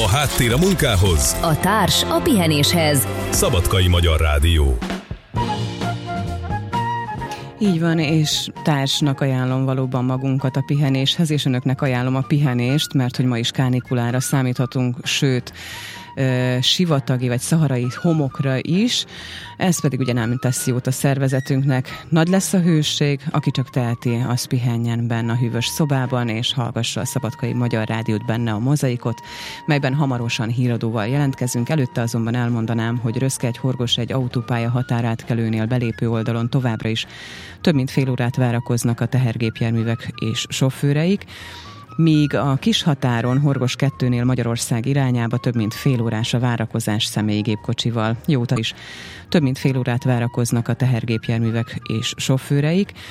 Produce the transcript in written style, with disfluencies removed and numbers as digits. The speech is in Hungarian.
A háttér a munkához, a társ a pihenéshez. Szabadkai Magyar Rádió. Így van, és társnak ajánlom valóban magunkat a pihenéshez, és önöknek ajánlom a pihenést, mert hogy ma is kánikulára számíthatunk, sőt, sivatagi vagy szaharai homokra is. Ez pedig ugye nem tesz jót a szervezetünknek. Nagy lesz a hőség, aki csak teheti, az pihenjen benne a hűvös szobában, és hallgassa a Szabadkai Magyar Rádiót, benne a Mozaikot, melyben hamarosan híradóval jelentkezünk. Előtte azonban elmondanám, hogy Röszkegy-Horgos egy autópálya határátkelőnél belépő oldalon továbbra is több mint fél órát várakoznak a tehergépjárművek és sofőreik, míg a Kishatáron Horgos 2-nél Magyarország irányába több mint fél órás a várakozás személyi gépkocsival. Jóta is több mint fél órát várakoznak a tehergépjárművek és sofőreik.